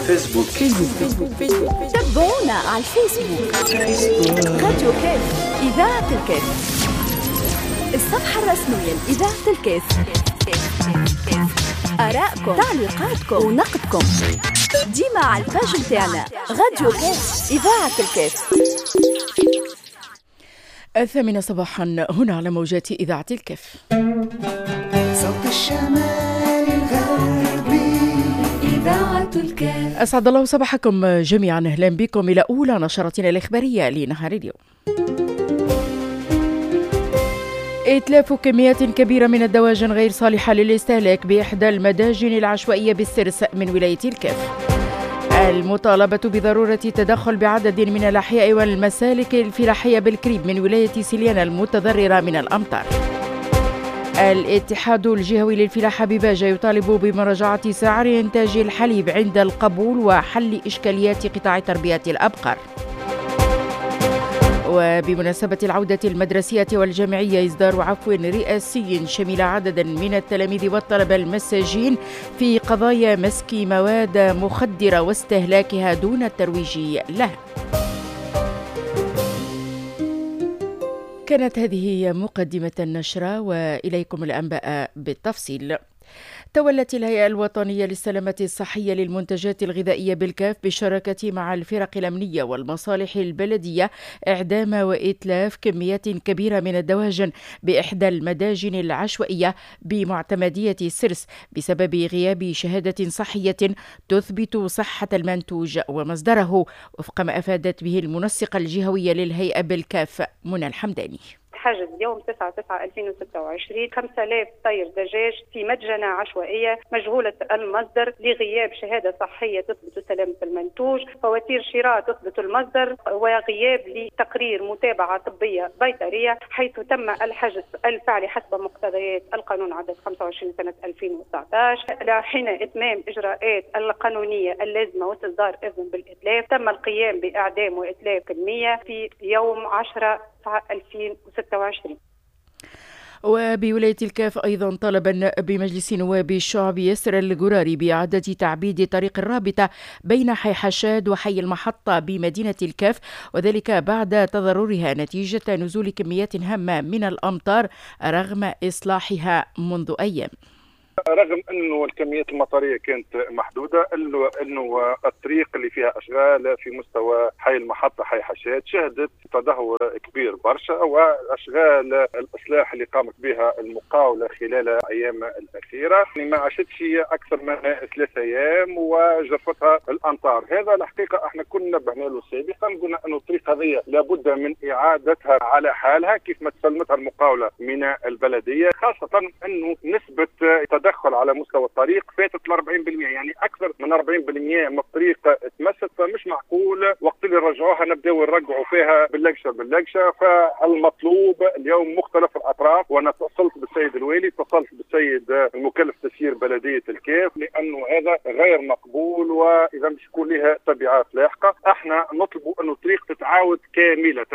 فيسبوك تابعونا على الفيسبوك راديو كاف إذاعة الكاف، الصفحة الرسمية لإذاعة الكاف. آراءكم، تعليقاتكم ونقدكم ديما على الباج متاعنا راديو كاف إذاعة الكاف. 8 صباحا هنا على موجات إذاعة الكاف. صوت الشمال الغربي إذاعة الكاف. أسعد الله صباحكم جميعا، أهلا بكم إلى أولى نشرتنا الإخبارية لنهار اليوم. إتلاف كميات كبيرة من الدواجن غير صالحة للاستهلاك بإحدى المداجن العشوائية بالسرس من ولاية الكاف. المطالبة بضرورة التدخل بعدد من الأحياء والمسالك الفلاحية بالكريب من ولاية سليانة المتضررة من الأمطار. الاتحاد الجهوي للفلاحة بباجة يطالب بمراجعة سعر إنتاج الحليب عند القبول وحل إشكاليات قطاع تربية الأبقار. وبمناسبة العودة المدرسية والجامعية إصدار عفو رئاسي شمل عددا من التلاميذ والطلبة المساجين في قضايا مسك مواد مخدرة واستهلاكها دون الترويج لها. كانت هذه مقدمة النشرة وإليكم الأنباء بالتفصيل. تولت الهيئة الوطنية للسلامة الصحية للمنتجات الغذائية بالكاف بالشراكة مع الفرق الأمنية والمصالح البلدية إعدام وإتلاف كميات كبيرة من الدواجن بإحدى المداجن العشوائية بمعتمدية السرس بسبب غياب شهادة صحية تثبت صحة المنتوج ومصدره، وفق ما أفادت به المنسقة الجهوية للهيئة بالكاف منى الحمداني. حجز يوم 9/9/2025 5000 طير دجاج في مدجنة عشوائية مجهولة المصدر لغياب شهادة صحية تثبت سلامة المنتوج، فواتير شراء تثبت المصدر، وغياب لتقرير متابعة طبية بيطرية، حيث تم الحجز الفعلي حسب مقتضيات القانون عدد 25 سنة 2019. حين إتمام إجراءات القانونية اللازمة واستصدار إذن بالإتلاف تم القيام بإعدام وإتلاف كمية في يوم 10/2026. وبولاية الكاف أيضا طلبا بمجلس نواب الشعب يسر الجراري بإعادة تعبيد طريق الرابطة بين حي حشاد وحي المحطة بمدينة الكاف، وذلك بعد تضررها نتيجة نزول كميات هامة من الأمطار رغم إصلاحها منذ أيام. رغم انه الكميات المطريه كانت محدوده، انه الطريق اللي فيها اشغال في مستوى حي المحطه حي حشاد شهدت تدهور كبير برشا، واشغال الاصلاح اللي قامت بها المقاوله خلال الايام الاخيره ما عاشتش اكثر من 3 ايام وجرفتها الامطار. هذا الحقيقه احنا كنا نبهنا له سابقا، قلنا انه الطريق هذه لابد من اعادتها على حالها كيف ما تسلمتها المقاوله من البلديه، خاصه انه نسبه تدخل على مستوى الطريق فاتت ال 40%، يعني اكثر من 40% من الطريق تمست، فمش معقول وقت اللي رجعوها نبداو نرجعوا فيها باللقشه. فالمطلوب اليوم مختلف الاطراف، وانا اتصلت بالسيد الوالي، اتصلت بالسيد المكلف تسيير بلديه الكاف، لانه هذا غير مقبول واذا مش يكون لها تبعات لاحقه. احنا نطلبوا انه الطريق تتعاود كامله.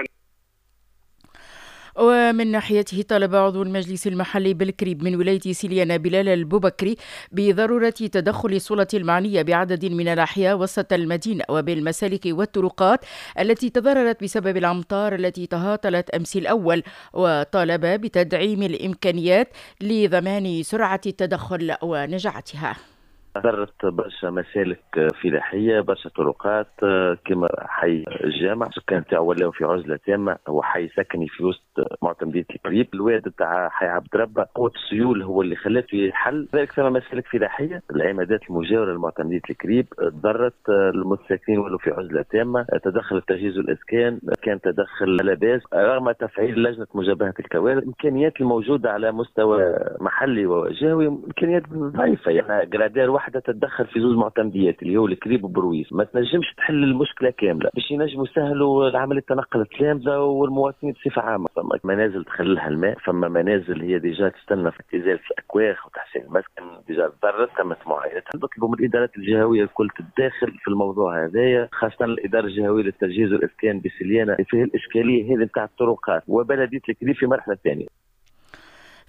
ومن ناحيته طلب عضو المجلس المحلي بالكريب من ولاية سليانة بلال البوبكري بضرورة تدخل السلطة المعنية بعدد من الأحياء وسط المدينة وبالمسالك والطرقات التي تضررت بسبب الأمطار التي تهاطلت أمس الأول، وطالب بتدعيم الإمكانيات لضمان سرعة التدخل ونجاعتها. ضرت برشا مسالك فلاحيه، برشا طرقات كما حي الجامع، سكان تاعو ولاو في عزله تامه، هو حي سكني في وسط معتمديه القريب. الواد تاع حي عبد ربه قوه السيول هو اللي خلاته يحل، ذلك ثم مسالك فلاحيه العمادات المجاوره لمعتمديه القريب ضرت المستساكنين ولاو في عزله تامه. تدخل التجهيز والاسكان، كان تدخل لا باس رغم تفعيل لجنه مجابهه الكوارث. الامكانيات الموجوده على مستوى محلي وجهوي امكانيات ضعيفه، يعني جرادير واحده تتدخل في زوج معتمديات اللي هو الكريب وبرويس ما تنجمش تحل المشكله كامله، باش ينجموا يسهلوا عمليه التنقل التلامذه والمواطنين بصفه عامه. فما منازل تخللها الماء، فما منازل هي ديجا تستنى في ازاله الاكواخ وتحسين المسكن ديجا تضررت، تمت معاينتها. نطلبوا من الادارات الجهويه الكل تتداخل في الموضوع هذايا، خاصه الاداره الجهويه للتجهيز والاسكان بسليانه فيه الاشكاليه هذه نتاع الطرقات، وبلديه الكريب في مرحله ثانيه.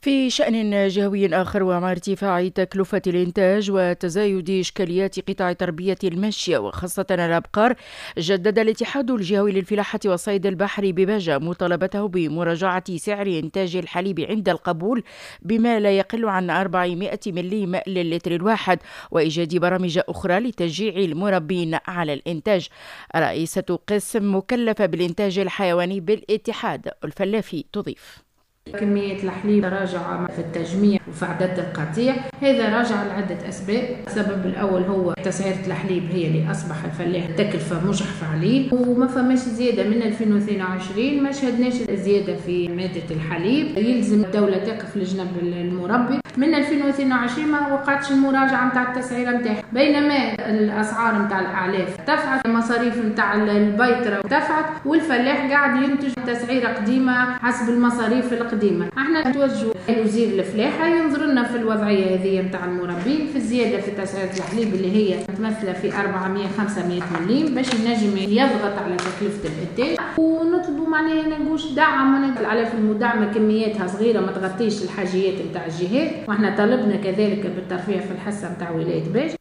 في شأن جهوي آخر، ومع ارتفاع تكلفة الإنتاج وتزايد إشكاليات قطاع تربية الماشية وخاصة الأبقار، جدد الاتحاد الجهوي للفلاحة والصيد البحري بباجة مطالبته بمراجعة سعر إنتاج الحليب عند القبول بما لا يقل عن 400 مليم للتر الواحد، وإيجاد برامج أخرى لتشجيع المربين على الإنتاج. رئيسة قسم مكلفة بالإنتاج الحيواني بالاتحاد الفلافي تضيف: كمية الحليب راجع في التجميع وفي عدد القطيع، هذا راجع لعدة أسباب. السبب الأول هو تسعيرة الحليب هي اللي أصبح الفلاح تكلفة مجحفة عليه، وما فماش زيادة من 2022، ما شهدناش زيادة في مادة الحليب. يلزم الدولة تقف لجنب المربي. من 2022 ما وقعتش المراجعة متاع التسعيرة متاعها، بينما الأسعار متاع الأعلاف ارتفعت، المصاريف متاع البيطرة ارتفعت، والفلاح قاعد ينتج تسعيرة قديمة حسب المصاريف القديمة. احنا نتوجه لوزير الفلاحة ينظر لنا في الوضعية هذه متاع المربين في الزيادة في تسعيرة الحليب اللي هي متمثلة في 400-500 مليم باش ينجم يضغط على تكلفة الإنتاج، ونطلبوا معناها نقولش دعم الأعلاف المدعمة كمياتها صغيرة ما تغطيش الحاجيات متاع الجهات، واحنا طالبنا كذلك بالترفيه في الحصة متاع ولاية باج.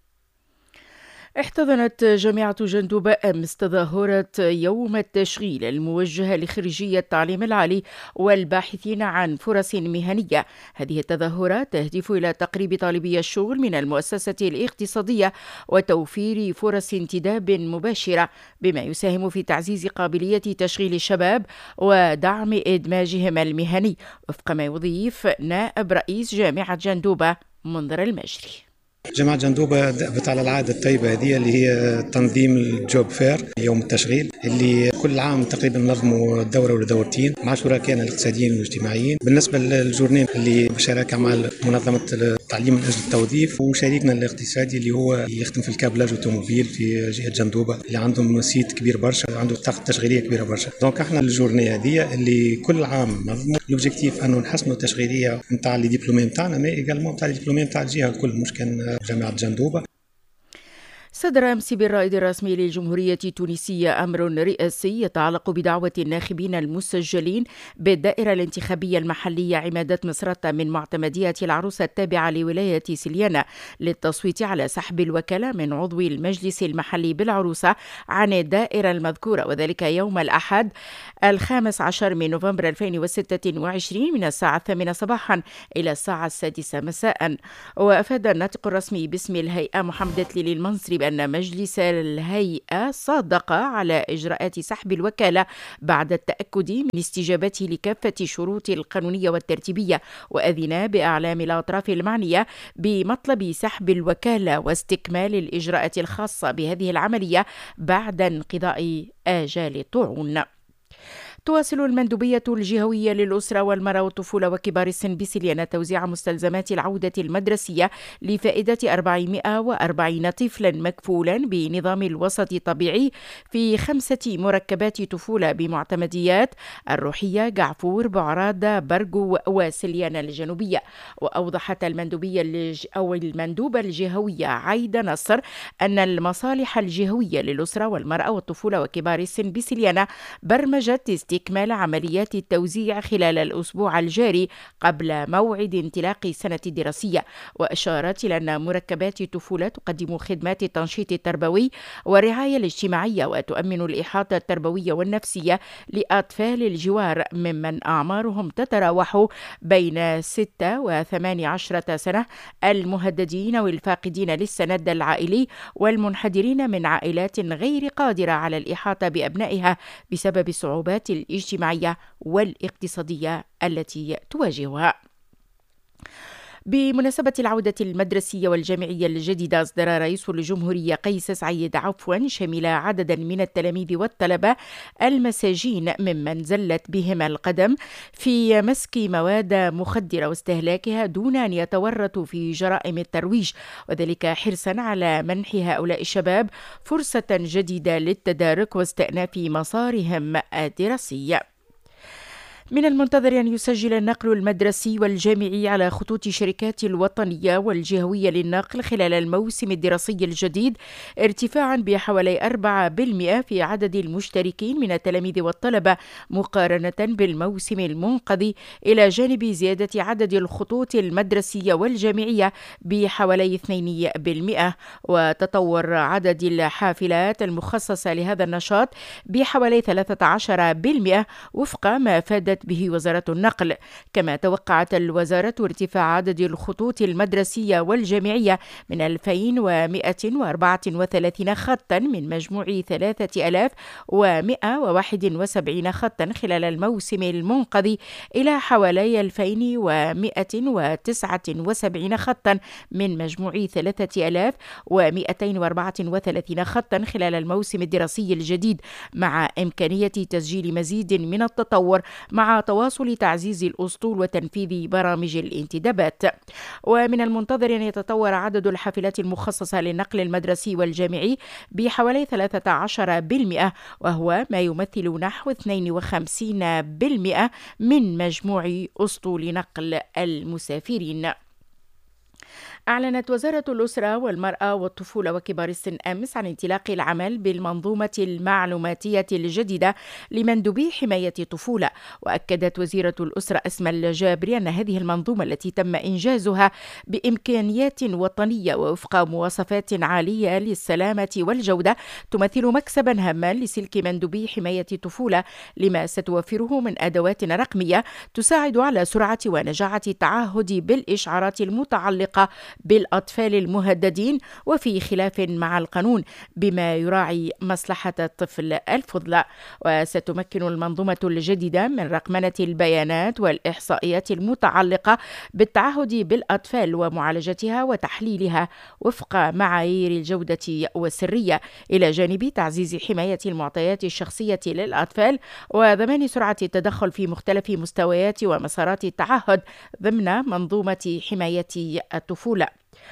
احتضنت جامعة جندوبة أمس تظاهرة يوم التشغيل الموجهة لخريجي التعليم العالي والباحثين عن فرص مهنية. هذه التظاهرات تهدف إلى تقريب طالبي الشغل من المؤسسة الاقتصادية وتوفير فرص انتداب مباشرة، بما يساهم في تعزيز قابلية تشغيل الشباب ودعم إدماجهم المهني، وفق ما يضيف نائب رئيس جامعة جندوبة منذر المجري. جامعة جندوبة دأبت على العادة الطيبة هذه اللي هي تنظيم الجوب فير يوم التشغيل، اللي كل عام تقريبا نظموا دورة ولا دورتين مع شركائنا الاقتصاديين والاجتماعيين. بالنسبة للجورنين اللي بشراكة مع منظمة التعليم من أجل التوظيف وشريكنا الاقتصادي اللي هو يخدم في الكابلاج والتوموبيل في جهة جندوبة، اللي عندهم سيت كبير برشا وعنده طاقة تشغيلية كبيرة برشا. دونك احنا الجورني هذه اللي كل عام نظموا، الأوبجيكتيف أنه نحسنوا التشغيلية نتاع اللي دبلومي نتاعنا، ما إيجالمون نتاع الدبلومي نتاع الجهة الكل، مش كان جامعة جندوبة. صدر أمس بالرائد الرسمي للجمهورية التونسية أمر رئاسي يتعلق بدعوة الناخبين المسجلين بالدائرة الانتخابية المحلية عمادة مصراتة من معتمدية العروسة التابعة لولاية سليانة للتصويت على سحب الوكالة من عضو المجلس المحلي بالعروسة عن الدائرة المذكورة، وذلك يوم الأحد 15 من نوفمبر 2026 من الساعة 8 صباحا إلى الساعة 6 مساء. وأفاد الناطق الرسمي باسم الهيئة محمد دتلي المنصري بأن مجلس الهيئة صادق على إجراءات سحب الوكالة بعد التأكد من استجابته لكافة الشروط القانونية والترتيبية، وأذن بأعلام الأطراف المعنية بمطلب سحب الوكالة واستكمال الإجراءات الخاصة بهذه العملية بعد انقضاء آجال الطاعون. تواصل المندوبية الجهوية للأسرة والمرأة والطفولة وكبار السن بسليانة توزيع مستلزمات العودة المدرسية لفائدة 440 طفلا مكفولا بنظام الوسط الطبيعي في 5 مركبات طفولة بمعتمديات الروحية، قعفور، بعرادة، برقو وسليانة الجنوبية. وأوضحت المندوبة الجهوية عايدة نصر أن المصالح الجهوية للأسرة والمرأة والطفولة وكبار السن بسليانة برمجت استكمال عمليات التوزيع خلال الأسبوع الجاري قبل موعد انطلاق السنة الدراسية. وأشارت إلى أن مركبات الطفولة تقدم خدمات التنشيط التربوي والرعاية الاجتماعية وتؤمن الإحاطة التربوية والنفسية لأطفال الجوار ممن أعمارهم تتراوح بين 6 و18 سنة، المهددين والفاقدين للسند العائلي والمنحدرين من عائلات غير قادرة على الإحاطة بأبنائها بسبب الصعوبات الاجتماعية والاقتصادية التي تواجهها. بمناسبة العودة المدرسية والجامعية الجديدة، أصدر رئيس الجمهورية قيس سعيد عفوا شمل عددا من التلاميذ والطلبة المساجين ممن زلت بهم القدم في مسك مواد مخدرة واستهلاكها دون أن يتورطوا في جرائم الترويج، وذلك حرصا على منح هؤلاء الشباب فرصة جديدة للتدارك واستئناف مسارهم الدراسي. من المنتظر أن يسجل النقل المدرسي والجامعي على خطوط شركات الوطنية والجهوية للنقل خلال الموسم الدراسي الجديد ارتفاعا بحوالي 4% في عدد المشتركين من التلاميذ والطلبة مقارنة بالموسم المنقضي، إلى جانب زيادة عدد الخطوط المدرسية والجامعية بحوالي 2%، وتطور عدد الحافلات المخصصة لهذا النشاط بحوالي 13% وفق ما فادت به وزارة النقل. كما توقعت الوزارة ارتفاع عدد الخطوط المدرسية والجامعية من 2134 خطا من مجموع 3171 خطا خلال الموسم المنقضي إلى حوالي 2179 خطا من مجموع 3234 خطا خلال الموسم الدراسي الجديد، مع إمكانية تسجيل مزيد من التطور مع تواصل تعزيز الأسطول وتنفيذ برامج الانتدابات. ومن المنتظر أن يتطور عدد الحافلات المخصصة للنقل المدرسي والجامعي بحوالي 13%، وهو ما يمثل نحو 52% من مجموع أسطول نقل المسافرين. أعلنت وزارة الأسرة والمرأة والطفولة وكبار السن أمس عن انطلاق العمل بالمنظومة المعلوماتية الجديدة لمندوبي حماية الطفولة. وأكدت وزيرة الأسرة أسماء الجابري أن هذه المنظومة التي تم إنجازها بإمكانيات وطنية ووفق مواصفات عالية للسلامة والجودة تمثل مكسبا هاما لسلك مندوبي حماية الطفولة، لما ستوفره من أدوات رقمية تساعد على سرعة ونجاعة التعهد بالإشعارات المتعلقة بالأطفال المهددين وفي خلاف مع القانون، بما يراعي مصلحة الطفل الفضلى. وستمكن المنظومة الجديدة من رقمنة البيانات والإحصائيات المتعلقة بالتعهد بالأطفال ومعالجتها وتحليلها وفق معايير الجودة والسرية، إلى جانب تعزيز حماية المعطيات الشخصية للأطفال وضمان سرعة التدخل في مختلف مستويات ومسارات التعهد ضمن منظومة حماية الطفولة.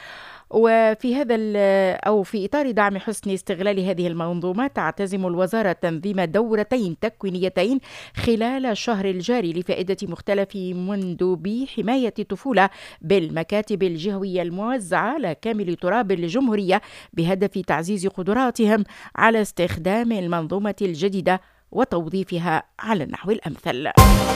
في إطار دعم حسن استغلال هذه المنظومة، تعتزم الوزارة تنظيم دورتين تكوينيتين خلال الشهر الجاري لفائدة مختلف مندوبي حماية الطفولة بالمكاتب الجهوية الموزعة على كامل تراب الجمهورية، بهدف تعزيز قدراتهم على استخدام المنظومة الجديدة وتوظيفها على النحو الأمثل.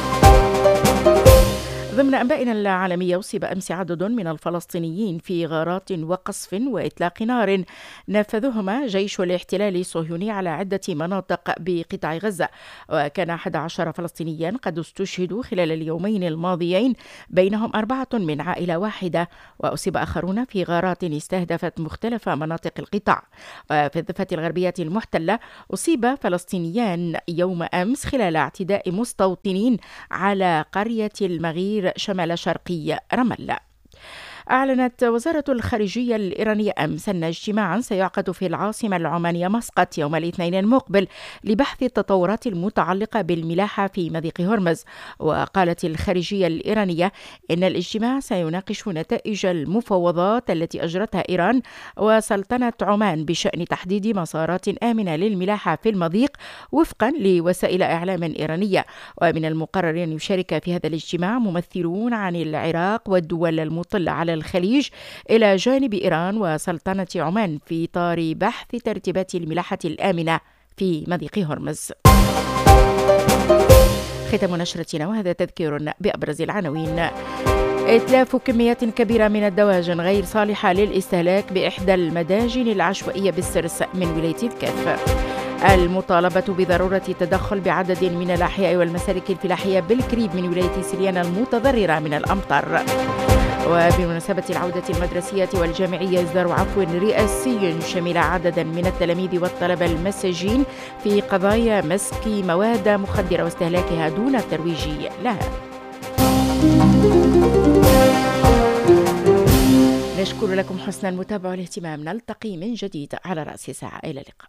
ضمن أنبائنا العالمية، أصيب أمس عدد من الفلسطينيين في غارات وقصف وإطلاق نار نفذهما جيش الاحتلال الصهيوني على عدة مناطق بقطاع غزة، وكان 11 فلسطينيا قد استشهدوا خلال اليومين الماضيين، بينهم 4 من عائلة واحدة، وأصيب آخرون في غارات استهدفت مختلف مناطق القطاع. وفي الضفة الغربية المحتلة أصيب فلسطينيان يوم أمس خلال اعتداء مستوطنين على قرية المغير شمال شرقي رام الله. أعلنت وزارة الخارجية الإيرانية أمس أن اجتماعا سيعقد في العاصمة العمانية مسقط يوم الاثنين المقبل لبحث التطورات المتعلقة بالملاحة في مضيق هرمز. وقالت الخارجية الإيرانية إن الاجتماع سيناقش نتائج المفاوضات التي أجرتها إيران وسلطنة عمان بشأن تحديد مسارات آمنة للملاحة في المضيق وفقا لوسائل إعلام إيرانية. ومن المقرر أن يشارك في هذا الاجتماع ممثلون عن العراق والدول المطلة على الخليج إلى جانب إيران وسلطنة عمان في إطار بحث ترتيبات الملاحة الآمنة في مضيق هرمز. ختام نشرتنا وهذا تذكير بأبرز العناوين. إتلاف كميات كبيرة من الدواجن غير صالحة للاستهلاك بإحدى المداجن العشوائية بالسرس من ولاية الكاف. المطالبة بضرورة التدخل بعدد من الأحياء والمسالك الفلاحية بالكريب من ولاية سليان المتضررة من الأمطار. وبمناسبة العودة المدرسية والجامعية إصدار عفو رئاسي شمل عددا من التلاميذ والطلبة المساجين في قضايا مسك مواد مخدرة واستهلاكها دون الترويج لها. نشكر لكم حسن المتابعة والاهتمام. نلتقي من جديد على رأس ساعة. إلى اللقاء.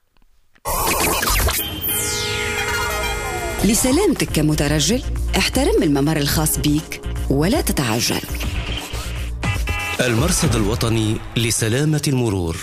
لسلامتك كمترجل احترم الممر الخاص بيك ولا تتعجل. المرصد الوطني لسلامة المرور.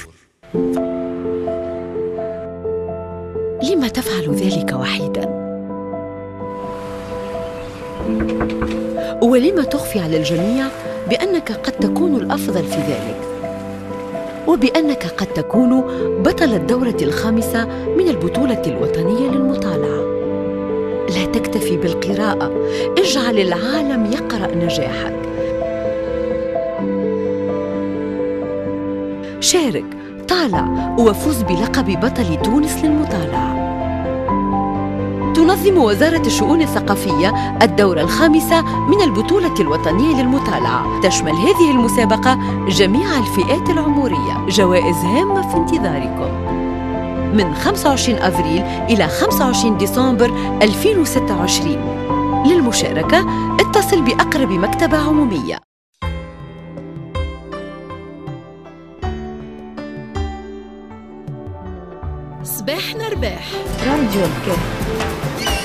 لما تفعل ذلك وحيدا؟ ولما تخفي على الجميع بأنك قد تكون الأفضل في ذلك، وبأنك قد تكون بطل الدورة الخامسة من البطولة الوطنية للمطالعة. لا تكتفي بالقراءة، اجعل العالم يقرأ نجاحك. شارك، طالع، وفوز بلقب بطل تونس للمطالعة. تنظم وزارة الشؤون الثقافية الدورة الخامسة من البطولة الوطنية للمطالعة. تشمل هذه المسابقة جميع الفئات العمرية. جوائز هامة في انتظاركم من 25 أفريل إلى 25 ديسمبر 2026. للمشاركة اتصل بأقرب مكتبة عمومية. صباحنا رباح راديو الكهف.